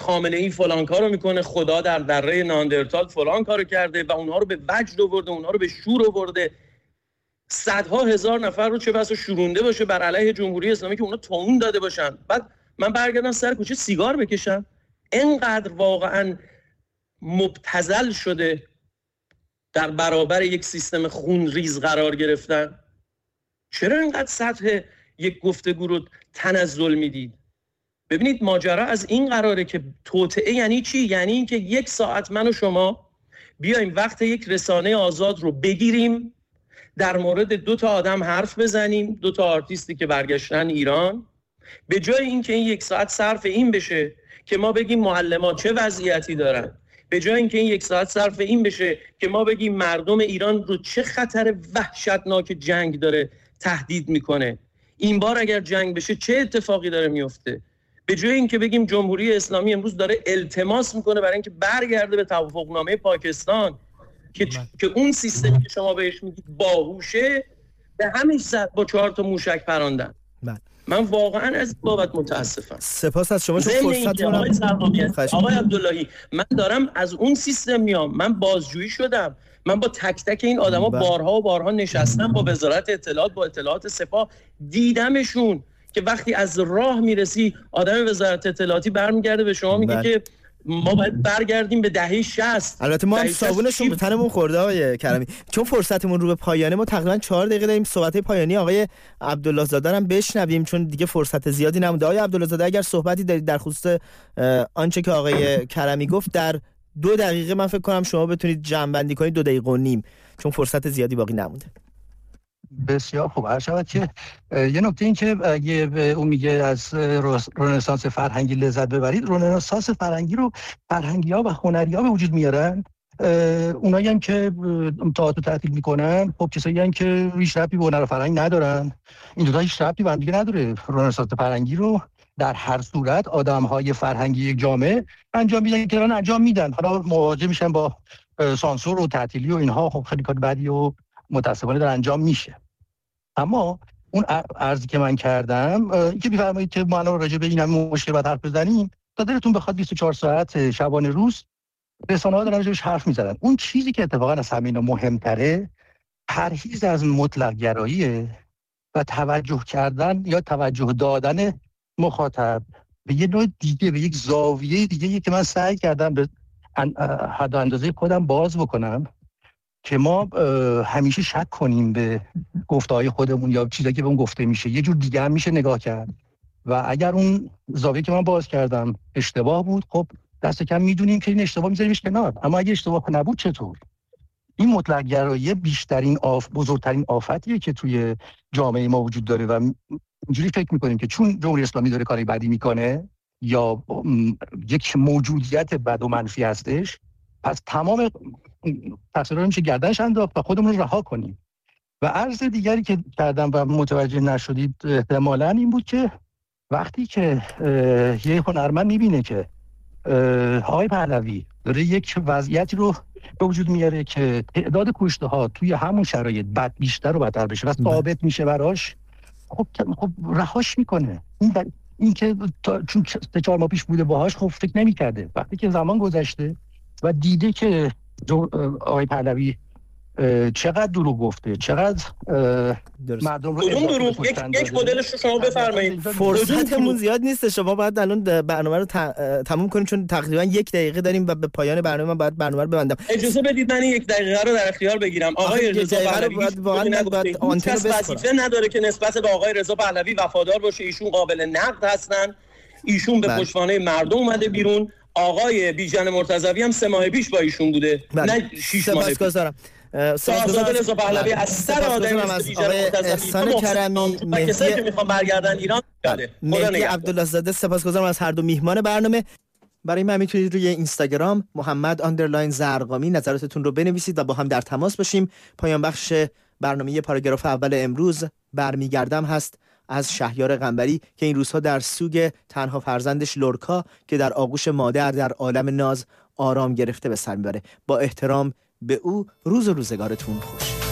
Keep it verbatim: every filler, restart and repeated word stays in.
خامنه‌ای فلان کارو میکنه، خدا در دره ناندرتال فلان کارو کرده و اونها رو به وجد آورده، اونها رو به شور آورده، صدها هزار نفر رو چه بسا شورونده باشه بر علیه جمهوری اسلامی که اونا توهین داده باشن، بعد من برگردم سر کوچه سیگار بکشم. اینقدر واقعا مبتذل شده در برابر یک سیستم خون ریز قرار گرفتن. چرا اینقدر سطح یک گفتگو رو تنزل میدید؟ ببینید ماجرا از این قراره که توطئه یعنی چی؟ یعنی این که یک ساعت من و شما بیایم وقت یک رسانه آزاد رو بگیریم، در مورد دو تا آدم حرف بزنیم، دو تا آرتیستی که برگشتن ایران، به جای اینکه این یک ساعت صرف این بشه که ما بگیم معلمان چه وضعیتی دارن، به جای اینکه این یک ساعت صرف این بشه که ما بگیم مردم ایران رو چه خطر وحشتناک جنگ داره تهدید میکنه، این بار اگر جنگ بشه چه اتفاقی داره میفته، به جای اینکه بگیم جمهوری اسلامی امروز داره التماس میکنه برای اینکه برگرده به توافقنامه پاکستان که که اون سیستمی که شما بهش میگید باهوشه، به همین زد با چهار تا موشک پراندن. من واقعا از بابت متاسفم. سپاس از شما. چون فرصت آقای عبداللهی، من دارم از اون سیستم میام، من بازجویی شدم، من با تک تک این آدما بارها و بارها نشستم، با وزارت اطلاعات، با اطلاعات سپاه دیدمشون که وقتی از راه میرسی آدم وزارت اطلاعاتی برمیگرده به شما میگه که ما باید برگردیم به دهه شصت. البته ما هم صابونشون به تنمون خورده آقای کرمی. چون فرصتمون رو به پایانه، ما تقریبا چهار دقیقه داریم صحبت پایانی آقای عبدالله زاده هم بشنویم چون دیگه فرصت زیادی نمونده. آقای عبدالله زاده اگر صحبتی دارید در خصوص آنچه که آقای کرمی گفت در دو دقیقه من فکر کنم شما بتونید جمع بندی کنید، دو دقیقه و نیم، چون فرصت زیادی باقی نمونده. بسیار خوب. هر شود که یه نکته این که اگه اون میگه از رنسانس فرهنگی لذت ببرید، رنسانس فرهنگی رو فرهنگی‌ها و هنری‌ها به وجود میارن. اونایی هم که تئاتر تعطیل میکنن، خب کسایی هم که هیچ ربطی به هنر و فرهنگ ندارن. این دو تا هیچ ربطی به هم دیگه نداره. رنسانس فرهنگی رو در هر صورت آدم‌های فرهنگی یک جامعه انجام میدن که انجام میدن. حالا مواجه میشن با سانسور و تعطیلی و اینها، خب خیلی کار بدی و متاسفانه در انجام میشه. اما اون عرضی که من کردم، این که می‌فرمایید که ما الان راجع به این همه مشکل باید حرف بزنیم، تا دلتون بخواد بیست و چهار ساعت شبانه روز رسانه‌ها دارن راجعش حرف میزنن. اون چیزی که اتفاقا از همه اینا مهمتره، پرهیز از مطلق گراییه و توجه کردن یا توجه دادن مخاطب به یه نوع دیگه، به یک زاویه دیگه که من سعی کردم به حد و اندازه خودم باز بکنم که ما همیشه شک کنیم به گفته‌های خودمون یا چیزایی که به اون گفته میشه. یه جور دیگه هم میشه نگاه کرد و اگر اون زاویه که من باز کردم اشتباه بود، خب دست کم میدونیم که این اشتباه میذاریمش کنار. اما اگه اشتباه نبود چطور؟ این مطلق گرایی بیشترین آف بزرگترین آفتیه که توی جامعه ما وجود داره و اینجوری فکر میکنیم که چون جمهوری اسلامی داره کاری بدی میکنه یا یک موجودیت بد و منفی هستش، پس تمام تقصیرها رو میشه گردنش انداخت و خودمون رو رها کنیم. و عرض دیگری که کردم و متوجه نشدید احتمالاً این بود که وقتی که یه هنرمند میبینه که آقای پهلوی داره یک وضعیتی رو به وجود میاره که تعداد کشته ها توی همون شرایط بد بیشتر و بدتر بشه و ثابت میشه براش، خب خب رهاش میکنه. این در... این که چون سه چهار ماه پیش بوده باهاش، خب فکر نمی‌کرده. وقتی که زمان گذشته و دیده که آقای پهلوی چقدر دروغ گفته، چقدر مردم رو کدوم دروغ، یک یک مدلش رو شما بفرمایید. فرصتمون زیاد نیست، شما باید الان برنامه رو تموم کنید چون تقریبا یک دقیقه داریم و به پایان برنامه من باید برنامه رو ببندم. اجازه بدید من یک دقیقه رو در اختیار بگیرم. آقای رضا پهلوی واقعا باید آنتن وظیفه نداره که نسبت به آقای رضا پهلوی وفادار باشه. ایشون قابل نقد هستن، ایشون به پشتوانه مردم اومده بیرون. آقای بیژن مرتضوی هم سه ماه پیش با ایشون بوده، نه شش ماه پیش. شاهزاده رضا پهلوی از سر آدمی از آقای احسان کرمی، کسایی که میخوان برگردن ایران. مهدی عبدالله زاده، سپاسگزارم از هر دو میهمان برنامه. برای من میتونید روی اینستاگرام محمد آندرلاین زرقامی نظراتتون رو بنویسید و با هم در تماس باشیم. پایان بخش برنامه پاراگراف اول امروز برمیگردم هست از شهریار قنبری که این روزها در سوگ تنها فرزندش لورکا که در آغوش مادر در عالم ناز آرام گرفته به سر میبره. با احترام به او، روز و روزگارتون خوش.